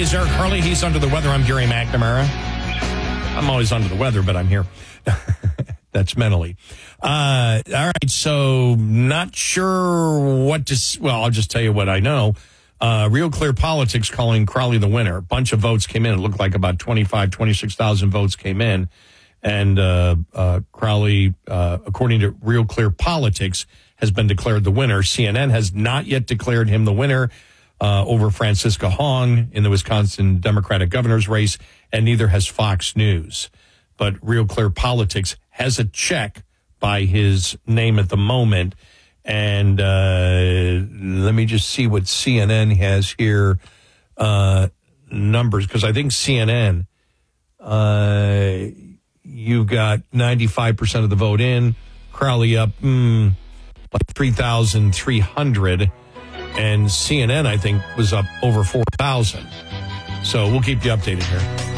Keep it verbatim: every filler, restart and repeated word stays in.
is Eric Harley. He's under the weather. I'm Gary McNamara. I'm always under the weather, but I'm here. That's mentally. Uh, all right, so not sure what to... Well, I'll just tell you what I know. Uh, Real Clear Politics calling Crowley the winner. A bunch of votes came in. It looked like about twenty-five, twenty-six thousand votes came in. And uh, uh, Crowley, uh, according to Real Clear Politics, has been declared the winner. C N N has not yet declared him the winner uh, over Francisca Hong in the Wisconsin Democratic governor's race, and neither has Fox News. But Real Clear Politics has a check by his name at the moment. And uh, let me just see what C N N has here, uh, numbers, because I think C N N, uh, you got ninety-five percent of the vote in, Crowley up mm, like three thousand three hundred, and C N N, I think, was up over four thousand. So we'll keep you updated here.